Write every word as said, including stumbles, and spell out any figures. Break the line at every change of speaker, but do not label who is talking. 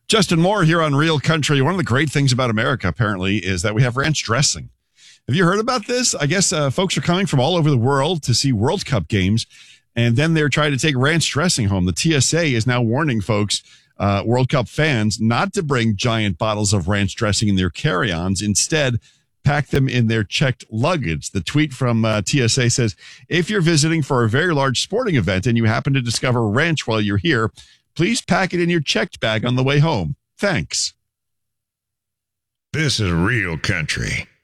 Justin Moore here on Real Country. One of the great things about America, apparently, is that we have ranch dressing. Have you heard about this? I guess uh, folks are coming from all over the world to see World Cup games, and then they're trying to take ranch dressing home. The T S A is now warning folks, uh, World Cup fans, not to bring giant bottles of ranch dressing in their carry-ons. Instead, pack them in their checked luggage. The tweet from uh, T S A says, if you're visiting for a very large sporting event and you happen to discover ranch while you're here, please pack it in your checked bag on the way home. Thanks.
This is Real Country.